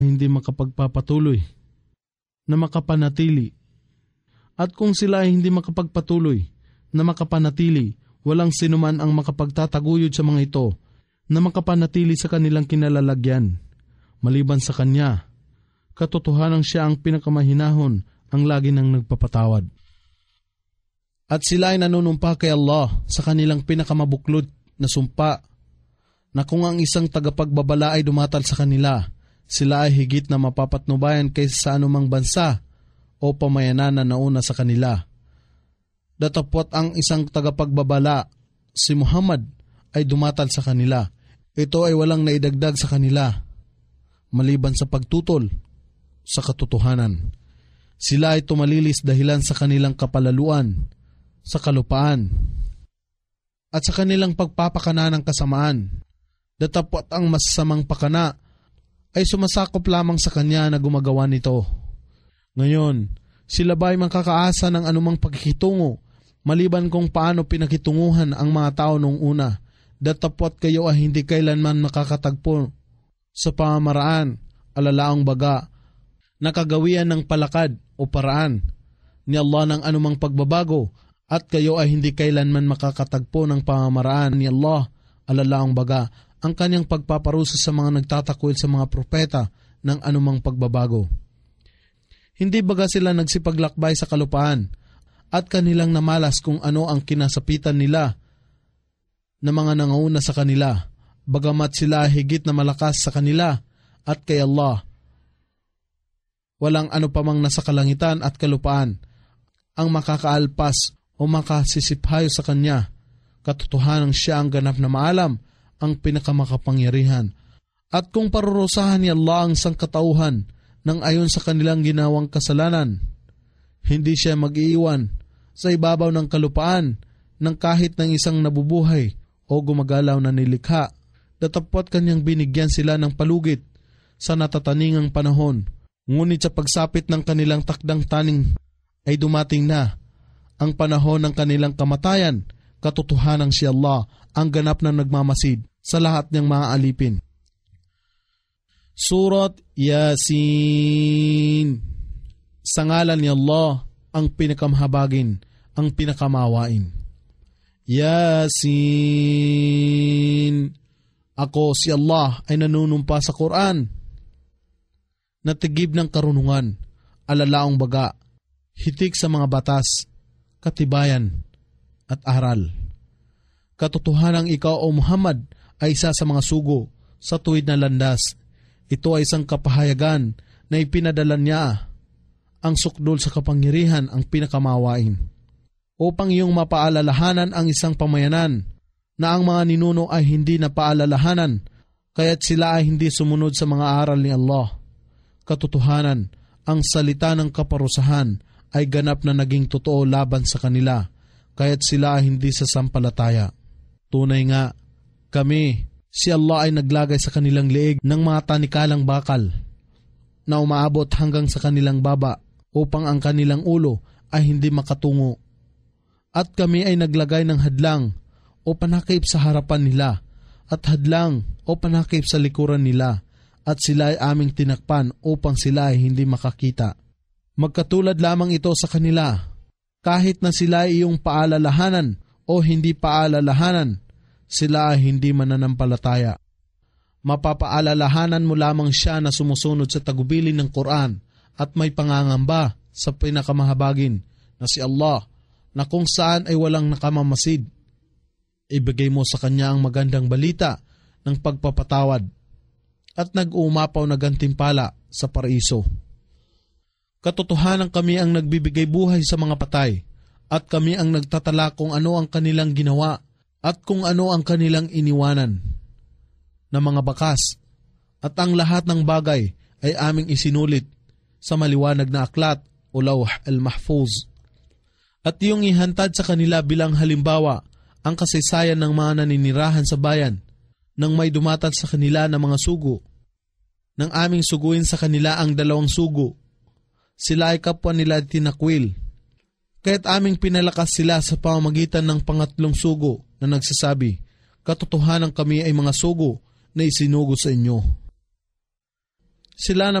hindi makapagpapatuloy na makapanatili. At kung sila ay hindi makapagpatuloy na makapanatili, walang sinuman ang makapagtataguyod sa mga ito na makapanatili sa kanilang kinalalagyan. Maliban sa Kanya, katotohanan siya ang pinakamahinahon, ang lagi nang nagpapatawad. At sila ay nanunumpa kay Allah sa kanilang pinakamabuklod na sumpa na kung ang isang tagapagbabala ay dumatal sa kanila, sila ay higit na mapapatnubayan kaysa sa anumang bansa o pamayanan na nauna sa kanila. Datapwat ang isang tagapagbabala, si Muhammad, ay dumatal sa kanila. Ito ay walang naidagdag sa kanila, maliban sa pagtutol sa katotohanan. Sila ay tumalilis dahilan sa kanilang kapalaluan, sa kalupaan, at sa kanilang pagpapakana ng kasamaan. Datapwat ang masasamang pakana ay sumasakop lamang sa Kanya na gumagawa nito. Ngayon, sila ba ay makakaasa ng anumang pagkikitungo, maliban kung paano pinakitunguhan ang mga tao noong una? Datapwat kayo ay hindi kailanman makakatagpo sa pamamaraan, alalaang baga, nakagawian ng palakad o paraan ni Allah ng anumang pagbabago, at kayo ay hindi kailanman makakatagpo ng pamamaraan ni Allah, alalaang baga, ang Kanyang pagpaparusa sa mga nagtatakwil sa mga propeta ng anumang pagbabago. Hindi baga sila nagsipaglakbay sa kalupaan at kanilang namalas kung ano ang kinasapitan nila na mga nangauna sa kanila, bagamat sila higit na malakas sa kanila at kay Allah. Walang ano pamang nasa kalangitan at kalupaan ang makakaalpas o makasisiphayo sa Kanya. Katotohanan siya ang ganap na maalam, ang pinakamakapangyarihan. At kung parurusahan ni Allah ang sangkatauhan ng ayon sa kanilang ginawang kasalanan, hindi siya mag-iiwan sa ibabaw ng kalupaan ng kahit ng isang nabubuhay o gumagalaw na nilikha. Datapwat Kanyang binigyan sila ng palugit sa natataningang panahon. Ngunit sa pagsapit ng kanilang takdang taning ay dumating na ang panahon ng kanilang kamatayan. Katotohanan si Allah ang ganap na nagmamasid sa lahat niyang mga alipin. Surat Yasin. Sa ngalan ni Allah, ang pinakamhabagin, ang pinakamawain. Yasin. Ako si Allah ay nanunumpa sa Quran, natigib ng karunungan, alalaong baga, hitik sa mga batas, katibayan at aral. Katotohanang ikaw o Muhammad ay isa sa mga sugo sa tuwid na landas. Ito ay isang kapahayagan na ipinadala niya, ang sukdol sa kapangyarihan, ang pinakamawain, upang iyong mapaalalahanan ang isang pamayanan na ang mga ninuno ay hindi napaalalahanan, kaya't sila ay hindi sumunod sa mga aral ni Allah. Katotohanan, ang salita ng kaparusahan ay ganap na naging totoo laban sa kanila, kaya't sila ay hindi sasampalataya. Tunay nga, kami, si Allah ay naglagay sa kanilang leeg ng mga tanikalang bakal na umaabot hanggang sa kanilang baba upang ang kanilang ulo ay hindi makatungo. At kami ay naglagay ng hadlang o panakip sa harapan nila at hadlang o panakip sa likuran nila, at sila ay aming tinakpan upang sila ay hindi makakita. Magkatulad lamang ito sa kanila, kahit na sila ay iyong paalalahanan o hindi paalalahanan, sila ay hindi mananampalataya. Mapapaalalahanan mo lamang siya na sumusunod sa tagubilin ng Quran at may pangangamba sa pinakamahabagin na si Allah, na kung saan ay walang nakamamasid. Ibigay mo sa Kanya ang magandang balita ng pagpapatawad at nag-uumapaw na gantimpala sa paraiso. Katotohanan kami ang nagbibigay buhay sa mga patay, at kami ang nagtatala kung ano ang kanilang ginawa at kung ano ang kanilang iniwanan na mga bakas, at ang lahat ng bagay ay aming isinulit sa maliwanag na aklat o lawh al-mahfuz. At iyong ihantad sa kanila bilang halimbawa ang kasaysayan ng mga naninirahan sa bayan nang may dumatal sa kanila na mga sugo. Nang aming suguin sa kanila ang 2 sugo, sila ay kapwa nila tinakwil. Kaya't aming pinalakas sila sa pamamagitan ng 3 sugo na nagsasabi, katotohanan kami ay mga sugo na isinugo sa inyo. sila na